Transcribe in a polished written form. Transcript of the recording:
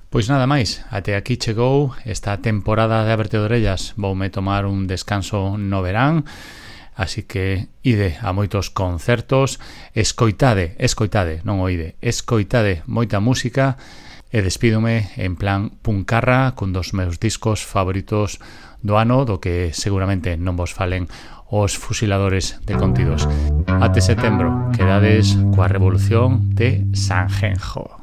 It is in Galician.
Pois nada máis, até aquí chegou esta temporada de Aberto de Orellas. Voume tomar un descanso no verán, así que ide a moitos concertos, escoitade, non oide, escoitade moita música e despídome en plan puncarra cun dos meus discos favoritos do ano, do que seguramente non vos falen os fusiladores de contidos. Até setembro, quedades coa Revolución de Sanjenjo.